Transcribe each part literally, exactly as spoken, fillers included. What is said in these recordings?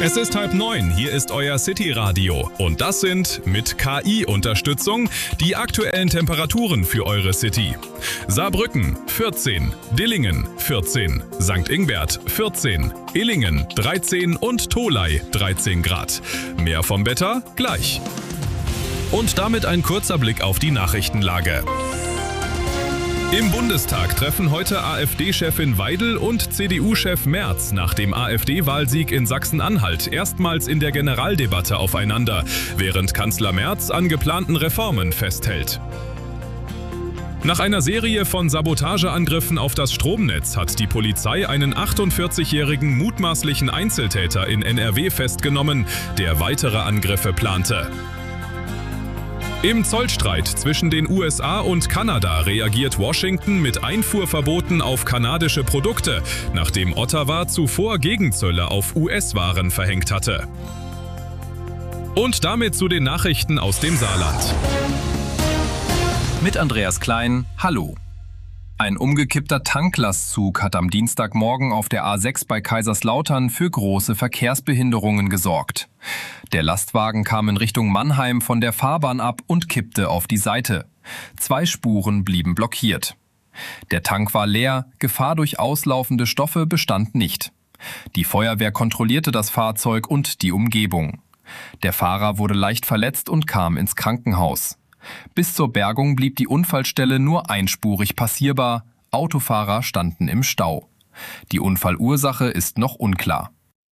Es ist halb neun, hier ist euer City-Radio und das sind mit K I-Unterstützung die aktuellen Temperaturen für eure City. Saarbrücken vierzehn, Dillingen vierzehn, Sankt Ingbert vierzehn, Illingen dreizehn und Tholey dreizehn Grad. Mehr vom Wetter gleich. Und damit ein kurzer Blick auf die Nachrichtenlage. Im Bundestag treffen heute AfD-Chefin Weidel und C D U-Chef Merz nach dem AfD-Wahlsieg in Sachsen-Anhalt erstmals in der Generaldebatte aufeinander, während Kanzler Merz an geplanten Reformen festhält. Nach einer Serie von Sabotageangriffen auf das Stromnetz hat die Polizei einen achtundvierzigjährigen mutmaßlichen Einzeltäter in N R W festgenommen, der weitere Angriffe plante. Im Zollstreit zwischen den U S A und Kanada reagiert Washington mit Einfuhrverboten auf kanadische Produkte, nachdem Ottawa zuvor Gegenzölle auf U S-Waren verhängt hatte. Und damit zu den Nachrichten aus dem Saarland. Mit Andreas Klein, hallo. Ein umgekippter Tanklastzug hat am Dienstagmorgen auf der A sechs bei Kaiserslautern für große Verkehrsbehinderungen gesorgt. Der Lastwagen kam in Richtung Mannheim von der Fahrbahn ab und kippte auf die Seite. Zwei Spuren blieben blockiert. Der Tank war leer, Gefahr durch auslaufende Stoffe bestand nicht. Die Feuerwehr kontrollierte das Fahrzeug und die Umgebung. Der Fahrer wurde leicht verletzt und kam ins Krankenhaus. Bis zur Bergung blieb die Unfallstelle nur einspurig passierbar, Autofahrer standen im Stau. Die Unfallursache ist noch unklar.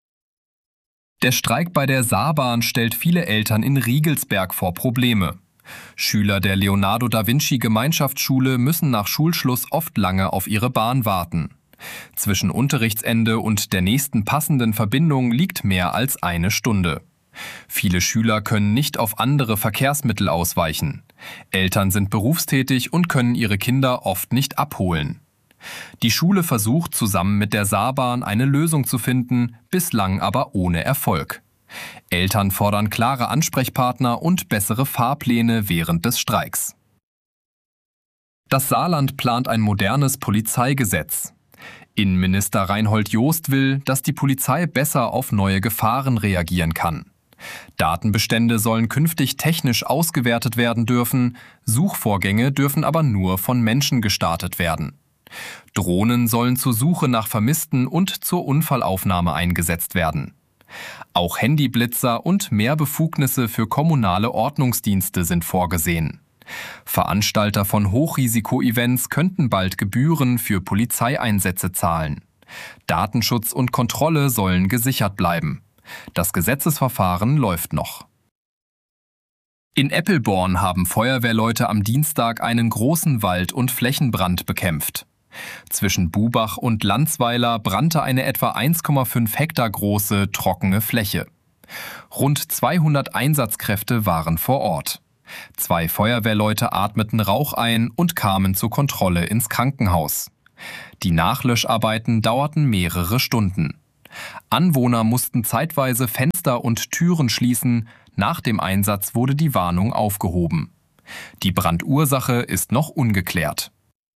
Der Streik bei der Saarbahn stellt viele Eltern in Riegelsberg vor Probleme. Schüler der Leonardo da Vinci Gemeinschaftsschule müssen nach Schulschluss oft lange auf ihre Bahn warten. Zwischen Unterrichtsende und der nächsten passenden Verbindung liegt mehr als eine Stunde. Viele Schüler können nicht auf andere Verkehrsmittel ausweichen. Eltern sind berufstätig und können ihre Kinder oft nicht abholen. Die Schule versucht zusammen mit der Saarbahn eine Lösung zu finden, bislang aber ohne Erfolg. Eltern fordern klare Ansprechpartner und bessere Fahrpläne während des Streiks. Das Saarland plant ein modernes Polizeigesetz. Innenminister Reinhold Jost will, dass die Polizei besser auf neue Gefahren reagieren kann. Datenbestände sollen künftig technisch ausgewertet werden dürfen, Suchvorgänge dürfen aber nur von Menschen gestartet werden. Drohnen sollen zur Suche nach Vermissten und zur Unfallaufnahme eingesetzt werden. Auch Handyblitzer und mehr Befugnisse für kommunale Ordnungsdienste sind vorgesehen. Veranstalter von Hochrisiko-Events könnten bald Gebühren für Polizeieinsätze zahlen. Datenschutz und Kontrolle sollen gesichert bleiben. Das Gesetzesverfahren läuft noch. In Eppelborn haben Feuerwehrleute am Dienstag einen großen Wald- und Flächenbrand bekämpft. Zwischen Bubach und Landsweiler brannte eine etwa eins Komma fünf Hektar große, trockene Fläche. Rund zweihundert Einsatzkräfte waren vor Ort. Zwei Feuerwehrleute atmeten Rauch ein und kamen zur Kontrolle ins Krankenhaus. Die Nachlöscharbeiten dauerten mehrere Stunden. Anwohner mussten zeitweise Fenster und Türen schließen, nach dem Einsatz wurde die Warnung aufgehoben. Die Brandursache ist noch ungeklärt.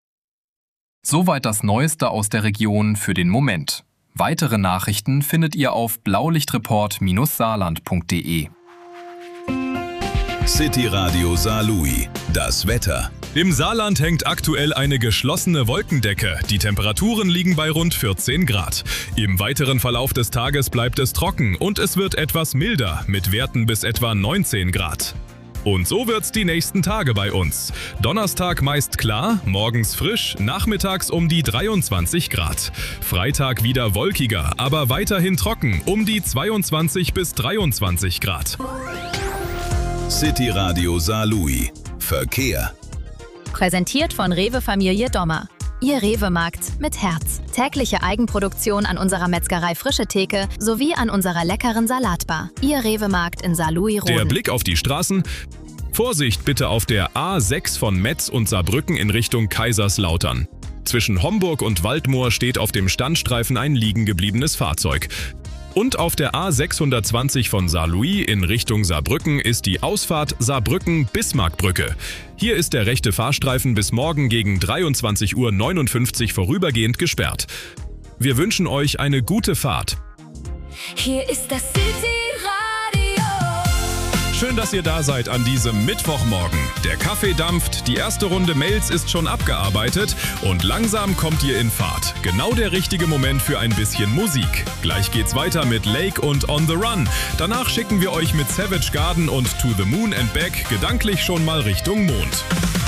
Soweit das Neueste aus der Region für den Moment. Weitere Nachrichten findet ihr auf blaulichtreport Bindestrich saarland Punkt de. City Radio Saarlouis. Das Wetter. Im Saarland hängt aktuell eine geschlossene Wolkendecke. Die Temperaturen liegen bei rund vierzehn Grad. Im weiteren Verlauf des Tages bleibt es trocken und es wird etwas milder mit Werten bis etwa neunzehn Grad. Und so wird's die nächsten Tage bei uns. Donnerstag meist klar, morgens frisch, nachmittags um die dreiundzwanzig Grad. Freitag wieder wolkiger, aber weiterhin trocken, um die zweiundzwanzig bis dreiundzwanzig Grad. City Radio Saarlouis. Verkehr. Präsentiert von Rewe Familie Dommer. Ihr Rewe-Markt mit Herz. Tägliche Eigenproduktion an unserer Metzgerei Frische Theke sowie an unserer leckeren Salatbar. Ihr Rewe-Markt in Saarlouis-Roden. Der Blick auf die Straßen. Vorsicht bitte auf der A sechs von Metz und Saarbrücken in Richtung Kaiserslautern. Zwischen Homburg und Waldmoor steht auf dem Standstreifen ein liegen gebliebenes Fahrzeug. Und auf der A sechshundertzwanzig von Saarlouis in Richtung Saarbrücken ist die Ausfahrt Saarbrücken-Bismarckbrücke. Hier ist der rechte Fahrstreifen bis morgen gegen dreiundzwanzig Uhr neunundfünfzig vorübergehend gesperrt. Wir wünschen euch eine gute Fahrt. Hier ist das City-Radio. Schön, dass ihr da seid an diesem Mittwochmorgen. Der Kaffee dampft, die erste Runde Mails ist schon abgearbeitet und langsam kommt ihr in Fahrt. Genau der richtige Moment für ein bisschen Musik. Gleich geht's weiter mit Lake und On the Run. Danach schicken wir euch mit Savage Garden und To the Moon and Back gedanklich schon mal Richtung Mond.